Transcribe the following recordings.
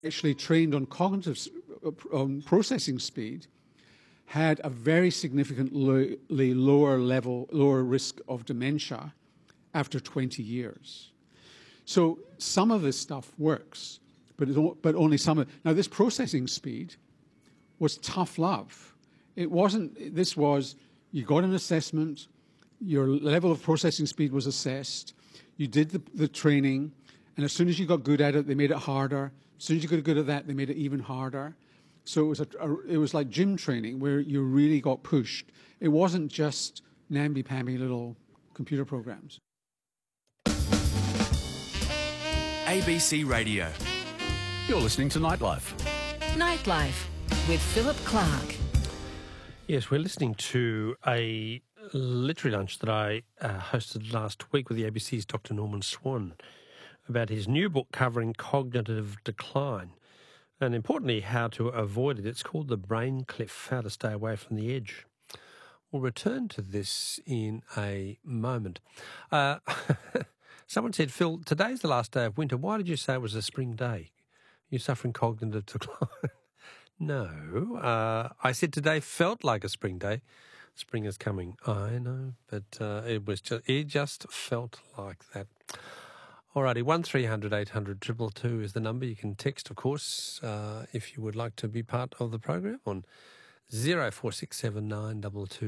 actually trained on cognitive processing speed had a very significantly lower risk of dementia after 20 years. So some of this stuff works, but only some of it. Now, this processing speed was tough love. It wasn't, this was, you got an assessment, your level of processing speed was assessed, you did the training, and as soon as you got good at it, they made it harder. As soon as you got good at that, they made it even harder. So it was like gym training where you really got pushed. It wasn't just namby-pamby little computer programs. ABC Radio. You're listening to Nightlife. Nightlife with Philip Clark. Yes, we're listening to a literary lunch that I hosted last week with the ABC's Dr. Norman Swan about his new book covering cognitive decline and, importantly, how to avoid it. It's called The Brain Cliff, How to Stay Away from the Edge. We'll return to this in a moment. Someone said, Phil, today's the last day of winter. Why did you say it was a spring day? You're suffering cognitive decline. No, I said today felt like a spring day. Spring is coming. I know, but it just felt like that. Alrighty, 1300 800 222 is the number. You can text, of course, if you would like to be part of the program on 0467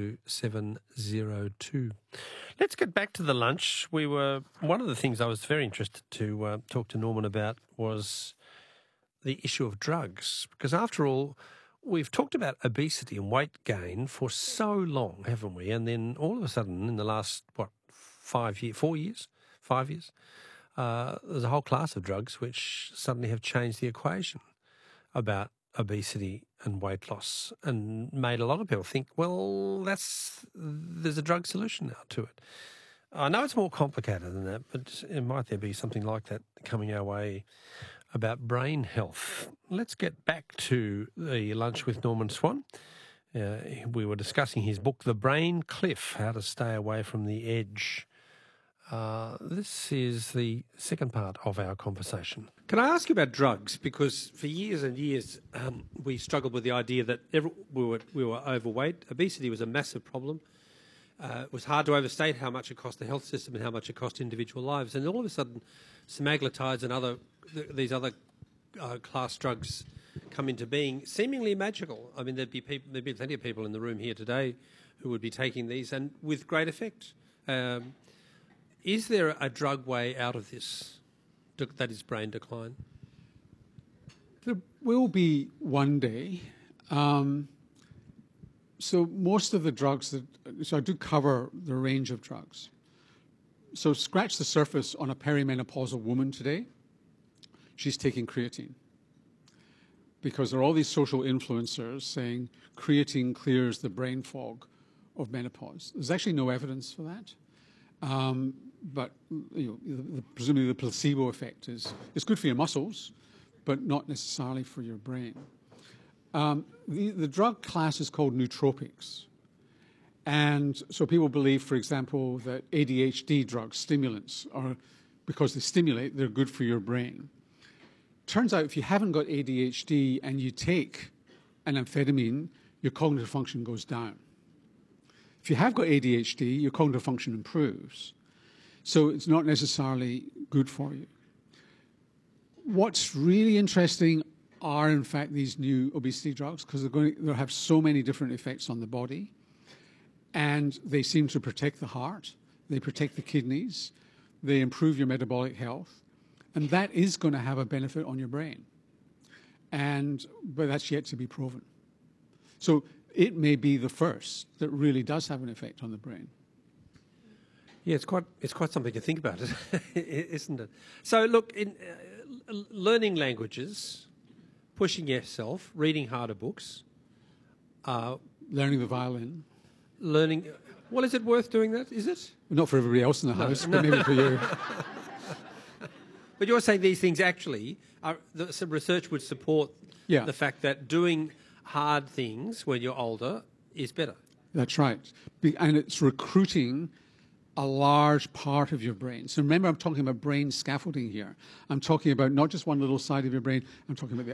702. Let's get back to the lunch. One of the things I was very interested to talk to Norman about was the issue of drugs, because after all, we've talked about obesity and weight gain for so long, haven't we? And then all of a sudden, in the last, 5 years, there's a whole class of drugs which suddenly have changed the equation about obesity and weight loss and made a lot of people think, well, there's a drug solution now to it. I know it's more complicated than that, but might there be something like that coming our way about brain health? Let's get back to the lunch with Norman Swan. We were discussing his book, The Brain Cliff, How to Stay Away from the Edge. This is the second part of our conversation. Can I ask you about drugs? Because for years and years, we struggled with the idea that we were overweight. Obesity was a massive problem. It was hard to overstate how much it cost the health system and how much it cost individual lives. And all of a sudden, semaglutides and these other class drugs come into being, seemingly magical. I mean, there'd be plenty of people in the room here today who would be taking these and with great effect. Is there a drug way out of this that is brain decline? There will be one day. So most of the drugs so I do cover the range of drugs. So scratch the surface on a perimenopausal woman today. She's taking creatine because there are all these social influencers saying creatine clears the brain fog of menopause. There's actually no evidence for that. But presumably the placebo effect is good for your muscles, but not necessarily for your brain. The drug class is called nootropics. And so people believe, for example, that ADHD drugs, stimulants, because they stimulate, they're good for your brain. Turns out if you haven't got ADHD and you take an amphetamine, your cognitive function goes down. If you have got ADHD, your cognitive function improves. So it's not necessarily good for you. What's really interesting are, in fact, these new obesity drugs, because they'll have so many different effects on the body. And they seem to protect the heart. They protect the kidneys. They improve your metabolic health. And that is going to have a benefit on your brain. But that's yet to be proven. So it may be the first that really does have an effect on the brain. Yeah, it's quite something to think about, isn't it? So look, in learning languages, pushing yourself, reading harder books, learning the violin, well, is it worth doing that? Is it? Not for everybody else in the house, but maybe for you. But you're saying these things actually some research would support the fact that doing hard things when you're older is better. That's right, and it's recruiting a large part of your brain. So remember, I'm talking about brain scaffolding here. I'm talking about not just one little side of your brain. I'm talking about the